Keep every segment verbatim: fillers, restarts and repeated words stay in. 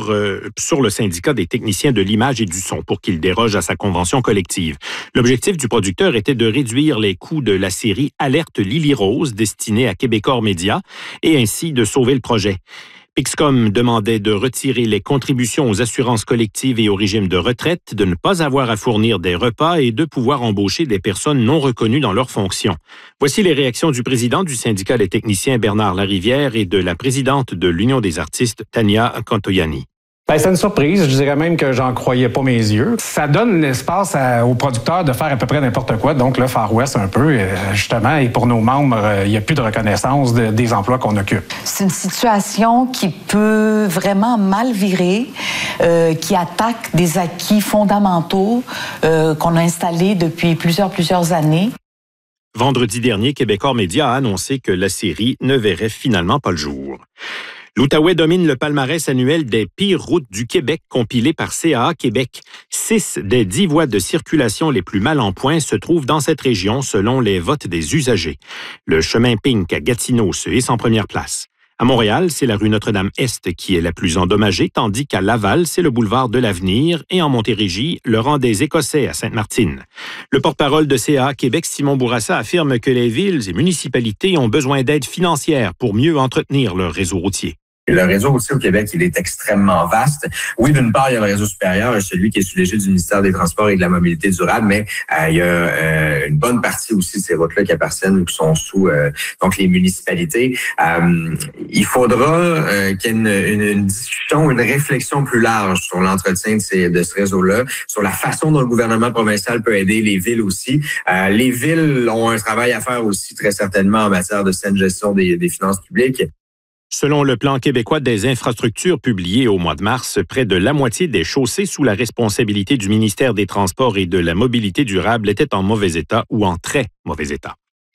sur, euh, sur le syndicat des techniciens de l'image et du son pour qu'il déroge à sa convention collective. L'objectif du producteur était de réduire les coûts de la série Alerte Lily Rose destinée à Québecor Média et ainsi de sauver le projet. Pixcom demandait de retirer les contributions aux assurances collectives et au régime de retraite, de ne pas avoir à fournir des repas et de pouvoir embaucher des personnes non reconnues dans leurs fonctions. Voici les réactions du président du syndicat des techniciens Bernard Larivière et de la présidente de l'Union des artistes Tania Contoyani. Ben, c'est une surprise. Je dirais même que j'en croyais pas mes yeux. Ça donne l'espace à, aux producteurs de faire à peu près n'importe quoi. Donc, le Far West, un peu, justement, et pour nos membres, il n'y a plus de reconnaissance de, des emplois qu'on occupe. C'est une situation qui peut vraiment mal virer, euh, qui attaque des acquis fondamentaux euh, qu'on a installés depuis plusieurs, plusieurs années. Vendredi dernier, Québecor Média a annoncé que la série ne verrait finalement pas le jour. L'Outaouais domine le palmarès annuel des pires routes du Québec compilé par C A A Québec. Six des dix voies de circulation les plus mal en point se trouvent dans cette région selon les votes des usagers. Le chemin Pink à Gatineau se hisse en première place. À Montréal, c'est la rue Notre-Dame-Est qui est la plus endommagée, tandis qu'à Laval, c'est le boulevard de l'Avenir et en Montérégie, le rang des Écossais à Sainte-Martine. Le porte-parole de C A A Québec, Simon Bourassa, affirme que les villes et municipalités ont besoin d'aide financière pour mieux entretenir leur réseau routier. Le réseau aussi au Québec, il est extrêmement vaste. Oui, d'une part, il y a le réseau supérieur, celui qui est sous l'égide du ministère des Transports et de la Mobilité durable, mais euh, il y a euh, une bonne partie aussi de ces routes-là qui appartiennent ou qui sont sous euh, donc les municipalités. Euh, il faudra euh, qu'il y ait une, une, une discussion, une réflexion plus large sur l'entretien de, ces, de ce réseau-là, sur la façon dont le gouvernement provincial peut aider les villes aussi. Euh, les villes ont un travail à faire aussi très certainement en matière de saine gestion des, des finances publiques. Selon le plan québécois des infrastructures publié au mois de mars, près de la moitié des chaussées sous la responsabilité du ministère des Transports et de la Mobilité durable étaient en mauvais état ou en très mauvais état.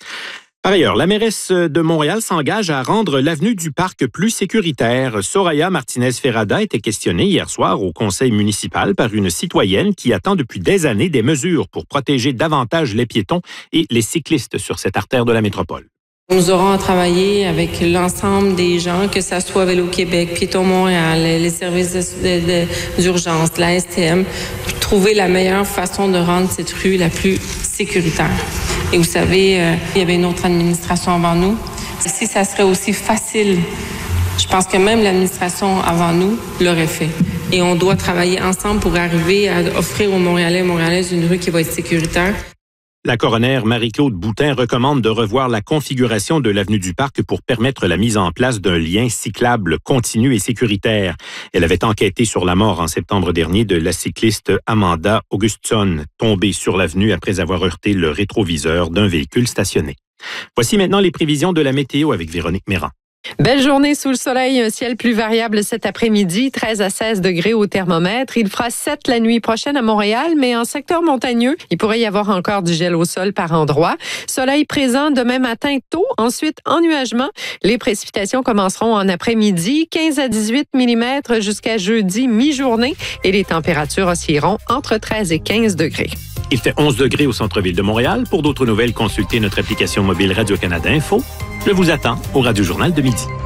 Par ailleurs, la mairesse de Montréal s'engage à rendre l'avenue du Parc plus sécuritaire. Soraya Martinez-Ferrada était questionnée hier soir au conseil municipal par une citoyenne qui attend depuis des années des mesures pour protéger davantage les piétons et les cyclistes sur cette artère de la métropole. Nous aurons à travailler avec l'ensemble des gens, que ce soit Vélo-Québec, Piéton Montréal, les services de, de, d'urgence, la S T M, pour trouver la meilleure façon de rendre cette rue la plus sécuritaire. Et vous savez, euh, il y avait une autre administration avant nous. Si ça serait aussi facile, je pense que même l'administration avant nous l'aurait fait. Et on doit travailler ensemble pour arriver à offrir aux Montréalais et Montréalaises une rue qui va être sécuritaire. La coroner Marie-Claude Boutin recommande de revoir la configuration de l'avenue du Parc pour permettre la mise en place d'un lien cyclable continu et sécuritaire. Elle avait enquêté sur la mort en septembre dernier de la cycliste Amanda Augustson, tombée sur l'avenue après avoir heurté le rétroviseur d'un véhicule stationné. Voici maintenant les prévisions de la météo avec Véronique Méran. Belle journée sous le soleil, un ciel plus variable cet après-midi, treize à seize degrés au thermomètre. Il fera sept la nuit prochaine à Montréal, mais en secteur montagneux, il pourrait y avoir encore du gel au sol par endroits. Soleil présent demain matin tôt, ensuite ennuagement. Les précipitations commenceront en après-midi, quinze à dix-huit millimètres jusqu'à jeudi mi-journée et les températures oscilleront entre treize et quinze degrés. Il fait onze degrés au centre-ville de Montréal. Pour d'autres nouvelles, consultez notre application mobile Radio-Canada Info. Je vous attends au Radio Journal de midi.